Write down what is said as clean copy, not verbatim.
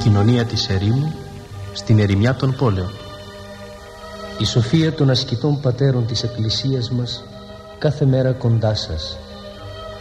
κοινωνία της ερήμου στην ερημιά των πόλεων. Η σοφία των ασκητών πατέρων της Εκκλησίας μας κάθε μέρα κοντά σας